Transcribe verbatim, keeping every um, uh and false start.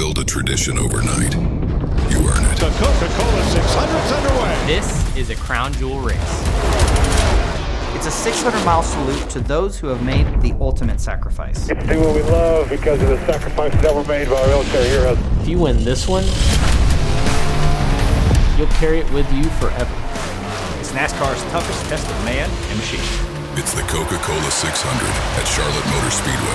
build a tradition overnight. You earn it. The Coca-Cola six hundred's underway. This is a crown jewel race. It's a six hundred mile salute to those who have made the ultimate sacrifice. It's do what we love because of the sacrifices that were made by our military heroes. If you win this one, you'll carry it with you forever. It's NASCAR's toughest test of man and machine. It's the Coca-Cola six hundred at Charlotte Motor Speedway.